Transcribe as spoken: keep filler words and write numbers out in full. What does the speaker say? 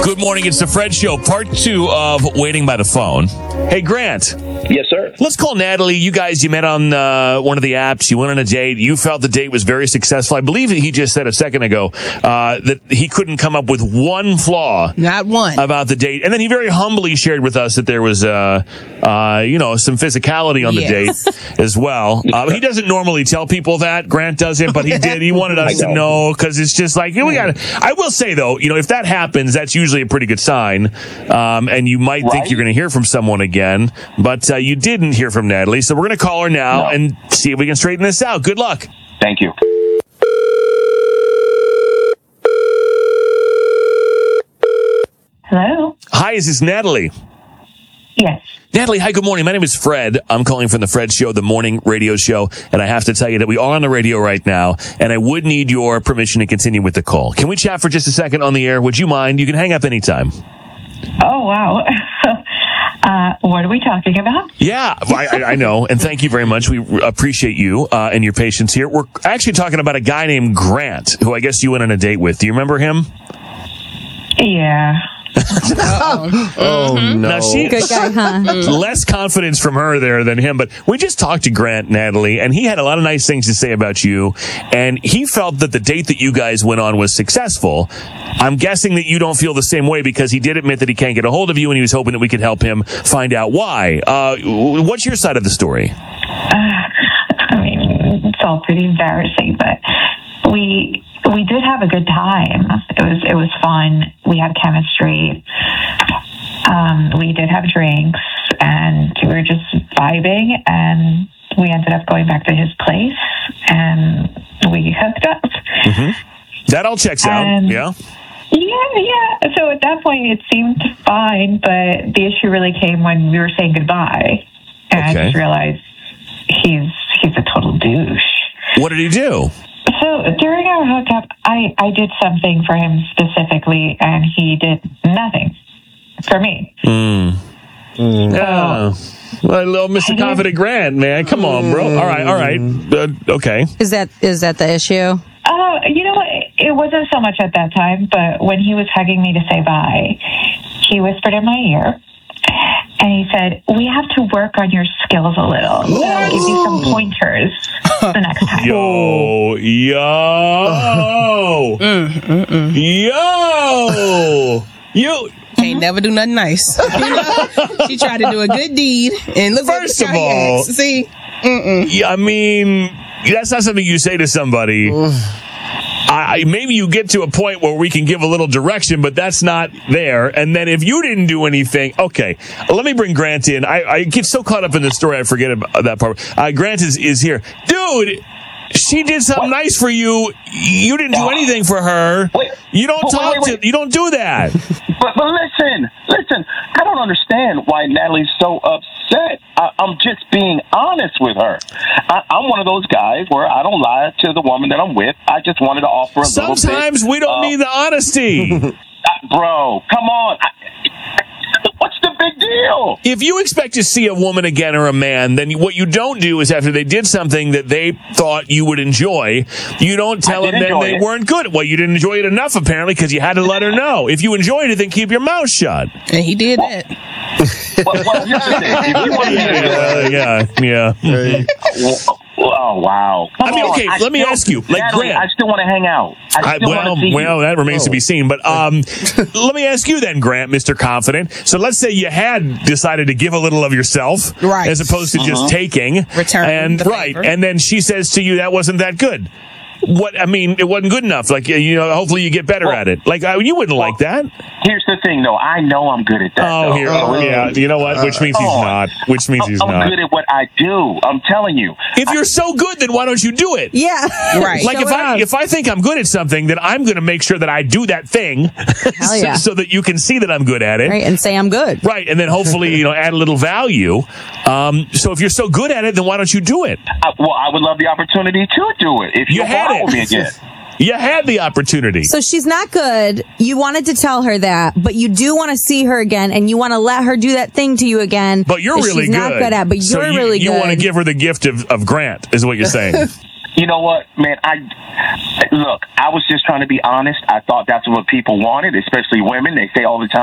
Good morning. It's the Fred Show, part two of Waiting by the Phone. Hey, Grant. Yes, sir. Let's call Natalie. You guys, you met on uh, one of the apps. You went on a date. You felt the date was very successful. I believe that he just said a second ago uh, that he couldn't come up with one flaw. Not one. About the date. And then he very humbly shared with us that there was, uh, uh, you know, some physicality on the Yes. date as well. Uh, he doesn't normally tell people that. Grant doesn't, but he did. He wanted us to know because it's just like, we got to. I will say, though, you know, if that happens, that's usually a pretty good sign. Um, and you might Right. think you're going to hear from someone again, but uh, you didn't hear from Natalie. So we're going to call her now No. and see if we can straighten this out. Good luck. Thank you. Hello? Hi, is this Natalie? Yes. Natalie, hi, good morning. My name is Fred. I'm calling from the Fred Show, the morning radio show, and I have to tell you that we are on the radio right now, and I would need your permission to continue with the call. Can we chat for just a second on the air? Would you mind? You can hang up anytime. Oh, wow. uh, what are we talking about? Yeah, I, I- I know, and thank you very much. We appreciate you uh, and your patience here. We're actually talking about a guy named Grant, who I guess you went on a date with. Do you remember him? Yeah. Oh, no. Now, she, Good guy, huh? less confidence from her there than him, but we just talked to Grant, Natalie, and he had a lot of nice things to say about you, and he felt that the date that you guys went on was successful. I'm guessing that you don't feel the same way because he did admit that he can't get a hold of you, and he was hoping that we could help him find out why. Uh, what's your side of the story? Uh, I mean, it's all pretty embarrassing, but we we did have a good time. It was it was fun. We had chemistry. Um, we did have drinks, and we were just vibing, and we ended up going back to his place, and we hooked up. That all checks out, Um, yeah? Yeah, yeah. So at that point, it seemed fine, but the issue really came when we were saying goodbye, and I Okay. just realized he's he's a total douche. What did he do? So during our hookup, I I did something for him specifically, and he did nothing for me. Yeah. Well, little Mister Confident Grant, man. Come on, bro. All right, all right. Uh, okay. Is that is that the issue? Oh, you know what? It wasn't so much at that time, but when he was hugging me to say bye, he whispered in my ear, and he said, "We have to work on your skills a little. And I'll give you some pointers the next time." Yo, yo, yo, you. Can't never do nothing nice. She tried to do a good deed, and look what First the of guy all- acts. See, Yeah, I mean, that's not something you say to somebody. I, I- maybe you get to a point where we can give a little direction, but that's not there. And then if you didn't do anything, okay, let me bring Grant in. I, I get so caught up in the story, I forget about that part. Uh, Grant is, is here. Dude, she did something nice for you. You didn't do anything for her. Wait. You don't Wait, talk wait, wait. to, you don't do that. But, but listen, listen. I don't understand why Natalie's so upset. I, I'm just being honest with her. I, I'm one of those guys where I don't lie to the woman that I'm with. I just wanted to offer a little bit. Sometimes we don't uh, need the honesty. uh, bro, come on. I, what's the big deal? If you expect to see a woman again or a man, then what you don't do is after they did something that they thought you would enjoy, you don't tell I them did that enjoy they it. weren't good. Well, you didn't enjoy it enough, apparently, because you had to let her know. If you enjoyed it, then keep your mouth shut. and he did that. Well, well, here's the thing. If you want to Yeah, yeah, yeah. Oh, wow. Come I mean, on. okay, let me still- ask you, like, Natalie, Grant- I still want to hang out. I I, still well, want to see well, you. that remains to be seen. But um, let me ask you then, Grant, Mister Confident. So let's say you had decided to give a little of yourself, Right. as opposed to Uh-huh. just taking, Return and the right, favor. and then she says to you that wasn't that good. What I mean, it wasn't good enough. Like you know, hopefully you get better Well- at it. Like I, you wouldn't like that. Here's the thing, though. I know I'm good at that. Oh, though. here, So oh, it's- yeah. You know what? Which means he's Come on. not. Which means he's I'm not. good at what I do. I'm telling you. If you're so good, then why don't you do it? Yeah. Right. Like Show if it I off. if I think I'm good at something, then I'm going to make sure that I do that thing, Hell yeah. so, so that you can see that I'm good at it. Right, and say I'm good. Right, and then hopefully you know add a little value. Um, so if you're so good at it, then why don't you do it? I, well, I would love the opportunity to do it if You you had allow it. me again. You had the opportunity. So she's not good. You wanted to tell her that, but you do want to see her again, and you want to let her do that thing to you again. But you're that really she's good. not good at. But So you're you, really you good. want to give her the gift of, of Grant, is what you're saying. you know what, man? I look. I was just trying to be honest. I thought that's what people wanted, especially women. They say all the time.